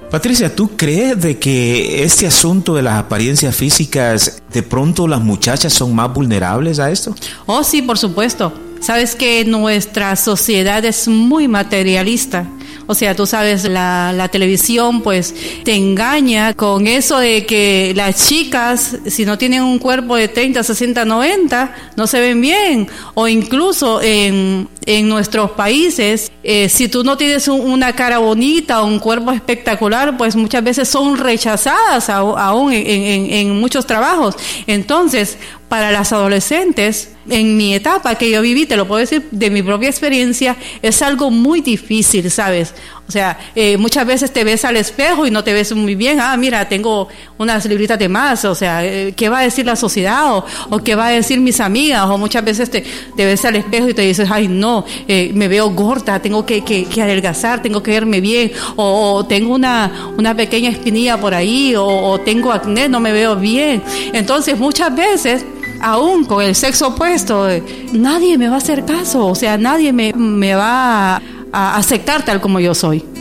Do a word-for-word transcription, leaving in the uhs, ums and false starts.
Patricia, ¿tú crees de que este asunto de las apariencias físicas, de pronto las muchachas son más vulnerables a esto? Oh, sí, por supuesto. Sabes que nuestra sociedad es muy materialista. O sea, tú sabes, la, la televisión pues te engaña con eso de que las chicas, si no tienen un cuerpo de treinta, sesenta, noventa, no se ven bien. O incluso en, en nuestros países, eh, si tú no tienes un, una cara bonita o un cuerpo espectacular, pues muchas veces son rechazadas aún en, en, en muchos trabajos. Entonces, para las adolescentes, en mi etapa que yo viví, te lo puedo decir de mi propia experiencia, es algo muy difícil, ¿sabes? O sea, eh, muchas veces te ves al espejo y no te ves muy bien. Ah, mira, tengo unas libritas de más. O sea, eh, ¿qué va a decir la sociedad? O, o ¿qué va a decir mis amigas? O muchas veces te, te ves al espejo y te dices, ay, no, eh, me veo gorda, tengo que, que, que adelgazar, tengo que verme bien. O, o tengo una, una pequeña espinilla por ahí, o, o tengo acné, no me veo bien. Entonces, muchas veces, aún con el sexo opuesto, eh, nadie me va a hacer caso. O sea, nadie me, me va a, a aceptar tal como yo soy.